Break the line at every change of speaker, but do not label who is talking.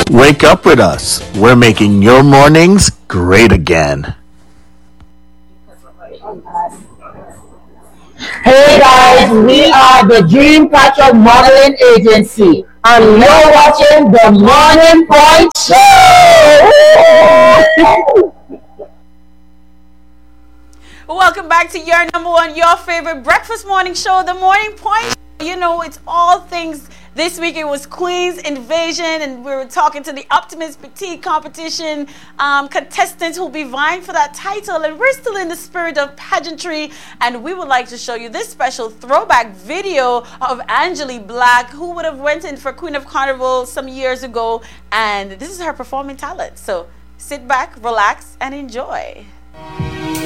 Wake up with us. We're making your mornings great again.
Hey guys, we are the Dreamcatcher Modeling Agency, and you're watching the Morning Point Show.
Welcome back to your number one, your favorite breakfast morning show, The Morning Point. You know, it's all things. This week it was Queen's Invasion, and we were talking to the Optimist Petite competition contestants who will be vying for that title. And we're still in the spirit of pageantry, and we would like to show you this special throwback video of Angeli Black, who would have went in for Queen of Carnival some years ago, and this is her performing talent. So sit back, relax, and enjoy.